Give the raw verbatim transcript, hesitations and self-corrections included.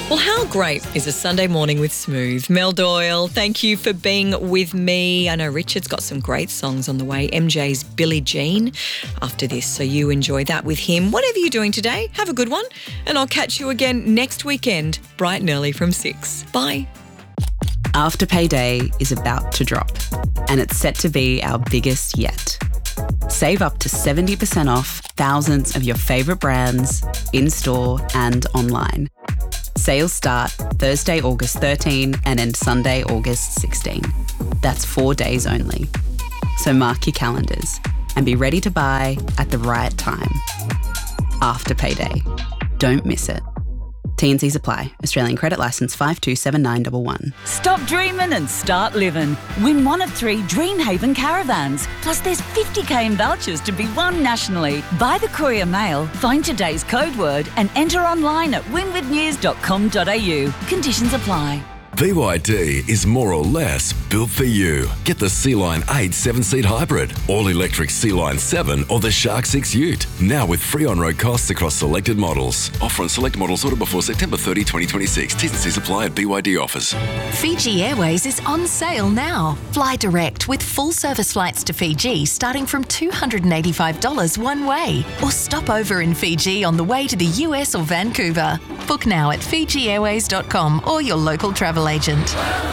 Well, how great is a Sunday morning with Smooth? Mel Doyle, thank you for being with me. I know Richard's got some great songs on the way. M J's Billie Jean after this, so you enjoy that with him. Whatever you're doing today, have a good one. And I'll catch you again next weekend, bright and early from six. Bye. Afterpay Day is about to drop, and it's set to be our biggest yet. Save up to seventy percent off thousands of your favourite brands in-store and online. Sales start Thursday, August thirteenth and end Sunday, August sixteenth. That's four days only. So mark your calendars and be ready to buy at the right time. Afterpay Day. Don't miss it. T and Cs apply. Australian credit licence five two seven nine one one. Stop dreaming and start living. Win one of three Dreamhaven caravans. Plus there's fifty k in vouchers to be won nationally. Buy the Courier Mail, find today's code word and enter online at win with news dot com dot a u. Conditions apply. B Y D is more or less built for you. Get the Sea-Line eight seven-seat hybrid, all-electric Sea-Line seven or the Shark six Ute. Now with free on-road costs across selected models. Offer on select models ordered before September thirtieth, twenty twenty-six. T's and C's apply at B Y D offers. Fiji Airways is on sale now. Fly direct with full service flights to Fiji starting from two hundred eighty-five dollars one way. Or stop over in Fiji on the way to the U S or Vancouver. Book now at fiji airways dot com or your local travel agent.